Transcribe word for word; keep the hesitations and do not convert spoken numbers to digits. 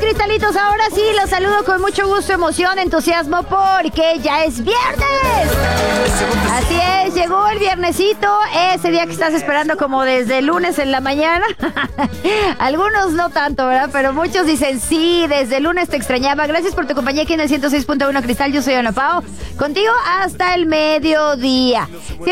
cristalitos, ahora sí, los saludo con mucho gusto, emoción, entusiasmo, porque ya es viernes. Así es, llegó el viernesito, ese día que estás esperando como desde el lunes en la mañana. Algunos no tanto, ¿verdad? Pero muchos dicen, sí, desde el lunes te extrañaba. Gracias por tu compañía aquí en el ciento seis punto uno Cristal, yo soy Ana Pao, contigo hasta el mediodía.